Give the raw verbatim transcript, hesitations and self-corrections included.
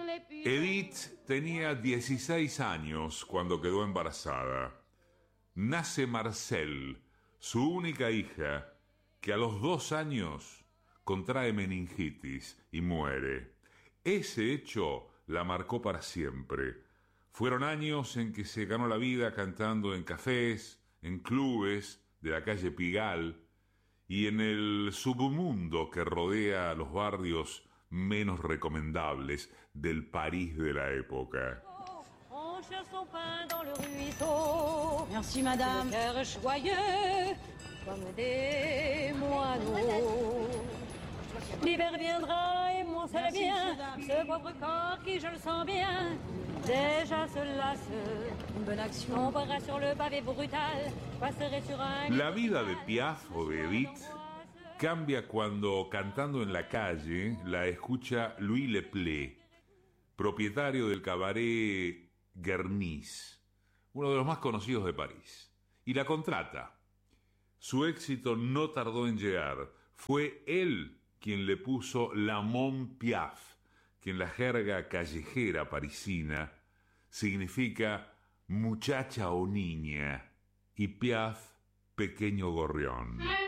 Edith tenía dieciséis años cuando quedó embarazada. Nace Marcel, su única hija, que a los dos años contrae meningitis y muere. Ese hecho la marcó para siempre. Fueron años en que se ganó la vida cantando en cafés, en clubes de la calle Pigalle y en el submundo que rodea los barrios menos recomendables del París de la época. On cherche son pain dans le ruisseau. Merci madame. Le cœur joyeux comme des moineaux. L'hiver viendra et mon seul bien, ce pauvre corps qui je le sens bien déjà se lasse. Une bonne action, on verra sur le pavé brutal, passerai sur un... La vida de Piaf o de Edith cambia cuando, cantando en la calle, la escucha Louis Leplé, propietario del cabaret Guernice, uno de los más conocidos de París, y la contrata. Su éxito no tardó en llegar. Fue él quien le puso La Mon Piaf, que en la jerga callejera parisina significa muchacha o niña, y Piaf, pequeño gorrión.